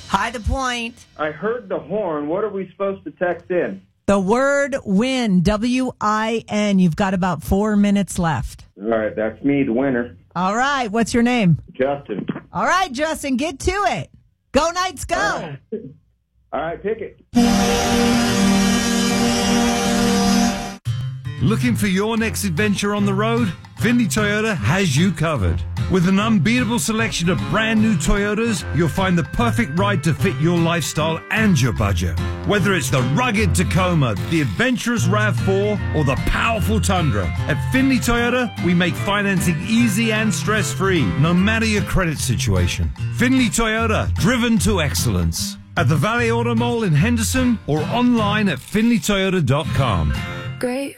Hi, The Point. I heard the horn. What are we supposed to text in? The word win, W-I-N. You've got about 4 minutes left. All right, that's me, the winner. All right, what's your name? Justin. All right, Justin, get to it. Go Knights, go. All right, pick it. Looking for your next adventure on the road? Findlay Toyota has you covered. With an unbeatable selection of brand new Toyotas, you'll find the perfect ride to fit your lifestyle and your budget. Whether it's the rugged Tacoma, the adventurous RAV4, or the powerful Tundra, at Findlay Toyota, we make financing easy and stress-free, no matter your credit situation. Findlay Toyota, driven to excellence. At the Valley Auto Mall in Henderson or online at findlaytoyota.com. Great